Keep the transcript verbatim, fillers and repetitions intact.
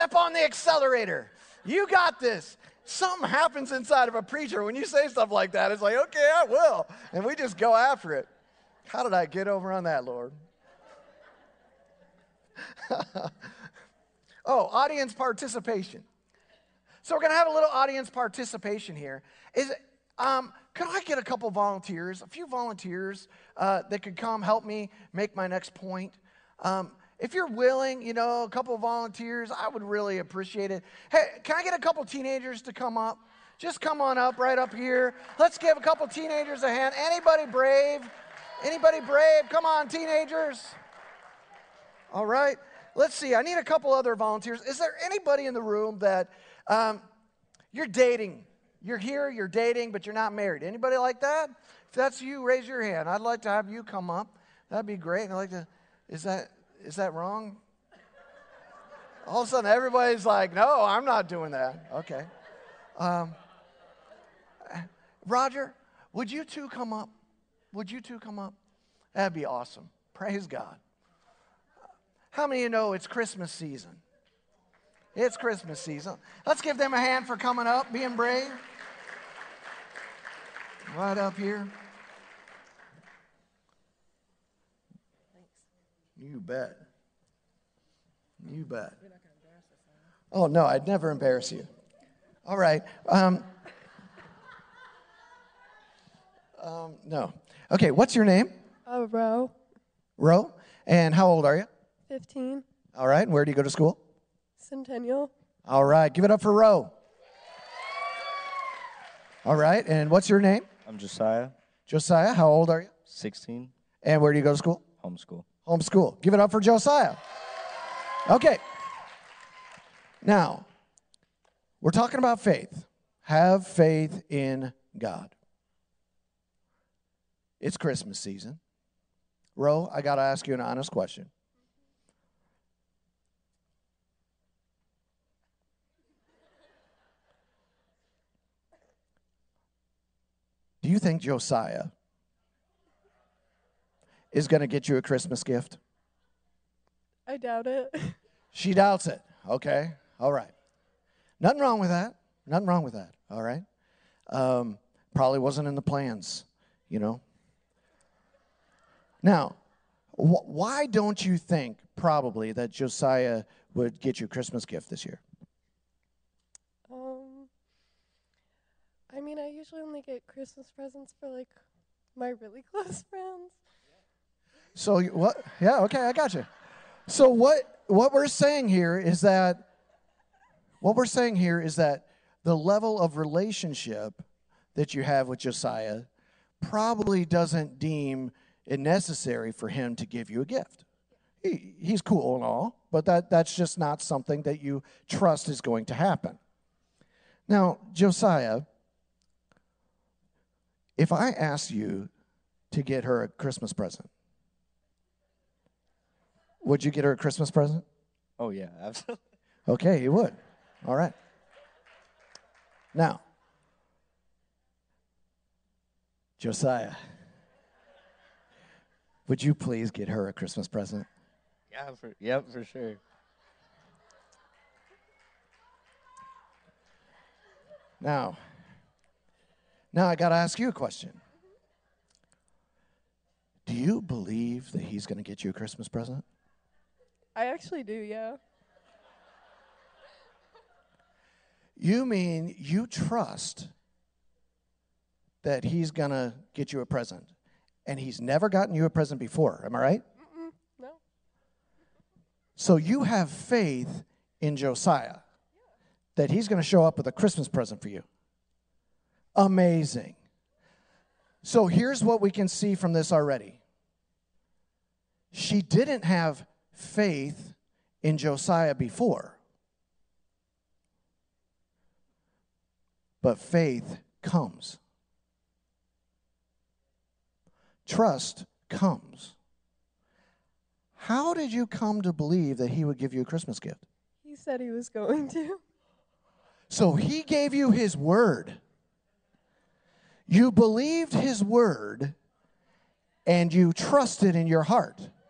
Step on the accelerator. You got this. Something happens inside of a preacher when you say stuff like that. It's like, okay, I will. And we just go after it. How did I get over on that, Lord? Oh, audience participation. So we're going to have a little audience participation here. Is um, could I get a couple volunteers, a few volunteers uh, that could come help me make my next point? Um, if you're willing, you know, a couple volunteers, I would really appreciate it. Hey, can I get a couple teenagers to come up? Just come on up, right up here. Let's give a couple teenagers a hand. Anybody brave? Anybody brave? Come on, teenagers. All right. Let's see. I need a couple other volunteers. Is there anybody in the room that um, you're dating? You're here, you're dating, but you're not married. Anybody like that? If that's you, raise your hand. I'd like to have you come up. That'd be great. And I'd like to, is that, is that wrong? All of a sudden, everybody's like, no, I'm not doing that. Okay. Um, Roger, would you two come up? Would you two come up? That'd be awesome. Praise God. How many of you know it's Christmas season? It's Christmas season. Let's give them a hand for coming up, being brave. Right up here. Thanks. You bet. You bet. You're not going to embarrass us, huh? Oh, no, I'd never embarrass you. All right. Um, um, no. Okay, what's your name? Uh, Ro. Ro. And how old are you? fifteen. All right. And where do you go to school? Centennial. All right. Give it up for Ro. All right. And what's your name? I'm Josiah. Josiah. How old are you? sixteen. And where do you go to school? Homeschool. Homeschool. Give it up for Josiah. Okay. Now, we're talking about faith. Have faith in God. It's Christmas season. Ro, I got to ask you an honest question. Do you think Josiah is going to get you a Christmas gift? I doubt it. She doubts it. Okay. All right. Nothing wrong with that. Nothing wrong with that. All right. Um, probably wasn't in the plans, you know. Now, wh- why don't you think probably that Josiah would get you a Christmas gift this year? Um, I mean, I usually only get Christmas presents for, like, my really close friends. So you, what? Yeah, okay, I got you. So what what we're saying here is that what we're saying here is that the level of relationship that you have with Josiah probably doesn't deem it necessary for him to give you a gift. He, he's cool and all, but that, that's just not something that you trust is going to happen. Now, Josiah, if I asked you to get her a Christmas present, would you get her a Christmas present? Oh, yeah, absolutely. Okay, you would. All right. Now, Josiah, would you please get her a Christmas present? Yeah, for, yep, for sure. Now, now I got to ask you a question. Do you believe that he's going to get you a Christmas present? I actually do, yeah. You mean you trust that he's going to get you a present, and he's never gotten you a present before, am I right? Mm-mm, no. So you have faith in Josiah that he's going to show up with a Christmas present for you. Amazing. So here's what we can see from this already. She didn't have faith in Josiah before, but faith comes. Trust comes. How did you come to believe that he would give you a Christmas gift? He said he was going to. So he gave you his word. You believed his word, and you trusted in your heart.